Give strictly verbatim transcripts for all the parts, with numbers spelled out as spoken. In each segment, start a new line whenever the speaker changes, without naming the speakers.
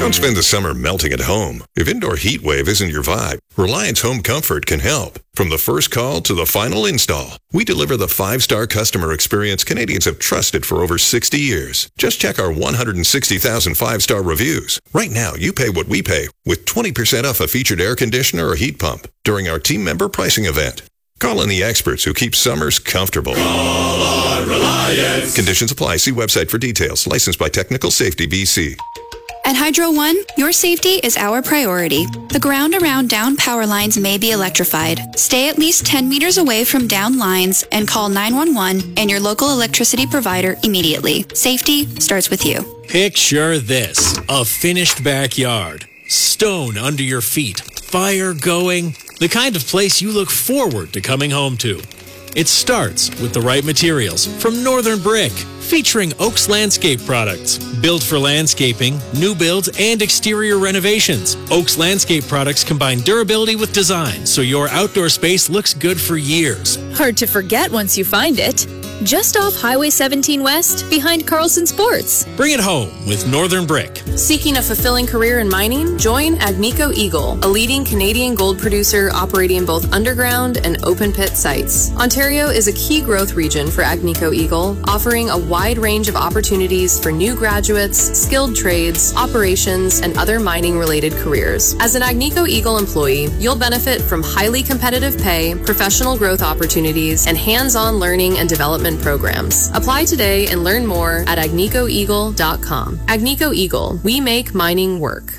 Don't spend the summer melting at home. If indoor heat wave isn't your vibe, Reliance Home Comfort can help. From the first call to the final install, we deliver the five-star customer experience Canadians have trusted for over sixty years. Just check our one hundred sixty thousand five-star reviews. Right now, you pay what we pay with twenty percent off a featured air conditioner or heat pump during our team member pricing event. Call in the experts who keep summers comfortable.
Call on Reliance.
Conditions apply. See website for details. Licensed by Technical Safety B C.
At Hydro One, your safety is our priority. The ground around down power lines may be electrified. Stay at least ten meters away from down lines and call nine one one and your local electricity provider immediately. Safety starts with you.
Picture this, a finished backyard, stone under your feet, fire going, the kind of place you look forward to coming home to. It starts with the right materials from Northern Brick, featuring Oaks Landscape products. Built for landscaping, new builds, and exterior renovations. Oaks Landscape products combine durability with design, so your outdoor space looks good for years.
Hard to forget once you find it. Just off Highway seventeen West, behind Carlson Sports.
Bring it home with Northern Brick.
Seeking a fulfilling career in mining? Join Agnico Eagle, a leading Canadian gold producer operating both underground and open pit sites. Ontario is a key growth region for Agnico Eagle, offering a wide range of opportunities for new graduates, skilled trades, operations, and other mining-related careers. As an Agnico Eagle employee, you'll benefit from highly competitive pay, professional growth opportunities, and hands-on learning and development programs. Apply today and learn more at agnico eagle dot com. Agnico Eagle, we make mining work.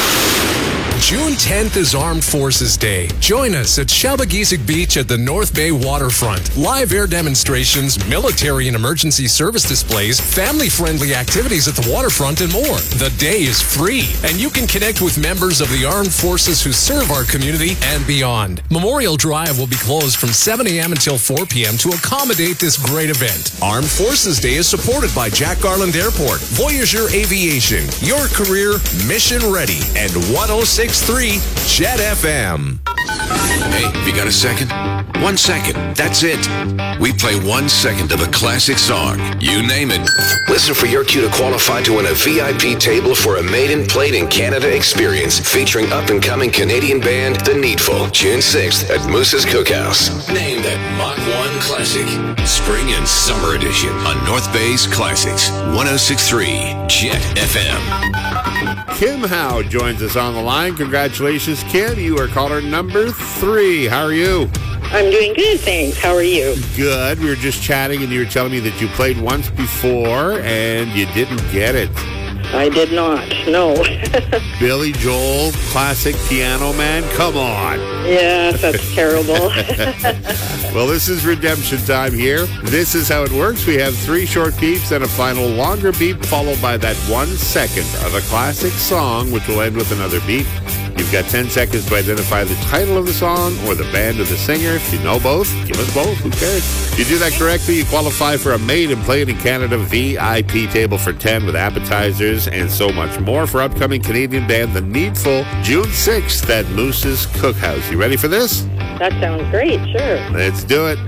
June tenth is Armed Forces Day. Join us at Shalbagisig Beach at the North Bay waterfront. Live air demonstrations, military and emergency service displays, family-friendly activities at the waterfront, and more. The day is free, and you can connect with members of the armed forces who serve our community and beyond. Memorial Drive will be closed from seven a.m. until four p.m. to accommodate this great event. Armed Forces Day is supported by Jack Garland Airport, Voyager Aviation, your career mission ready, and one oh six point three Jet F M.
Hey, have you got a second? One second. That's it. We play one second of a classic song. You name it. Listen for your cue to qualify to win a V I P table for a Made and Played in Canada experience featuring up-and-coming Canadian band The Needful, June sixth at Moose's Cookhouse. Name that Mach one classic. Spring and Summer Edition on North Bay's Classics. one oh six point three Jet F M.
Kim Howe joins us on the line. Congratulations, Kim. You are caller number three. How are you?
I'm doing good, thanks. How are you?
Good. We were just chatting, and you were telling me that you played once before, and you didn't get it.
I did not, no.
Billy Joel, classic Piano Man? Come on.
Yes, that's terrible.
Well, this is redemption time here. This is how it works. We have three short beeps and a final longer beep, followed by that one second of a classic song, which will end with another beep. You've got ten seconds to identify the title of the song or the band or the singer. If you know both, give us both. Who cares? If you do that correctly, you qualify for a Made and Played in Canada V I P table for ten with appetizers and so much more for upcoming Canadian band The Needful, June sixth at Moose's Cookhouse. You ready for this?
That sounds great, sure.
Let's do it.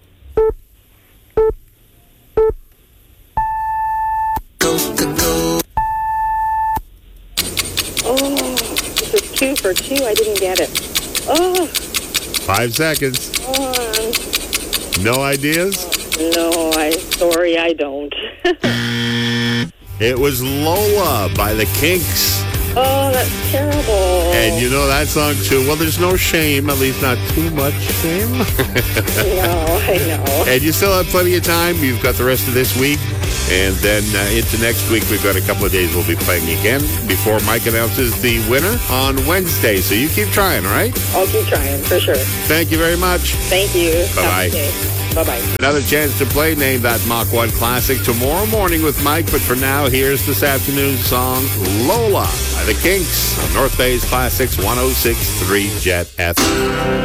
Go, go, go. Oh, this is two for two. I didn't get it. Oh.
Five seconds.
Come on.
No ideas?
No, I sorry, I don't.
It was Lola by the Kinks.
Oh, that's terrible.
And you know that song too. Well, there's no shame, at least not too much shame.
No, I know.
And you still have plenty of time. You've got the rest of this week. And then uh, into next week, we've got a couple of days we'll be playing again before Mike announces the winner on Wednesday. So you keep trying, all right?
I'll keep trying, for sure.
Thank you very much.
Thank you.
Bye-bye.
Bye-bye.
Another chance to play Name That Mach one Classic tomorrow morning with Mike. But for now, here's this afternoon's song, Lola by the Kinks on North Bay's Classics one oh six point three Jet F M.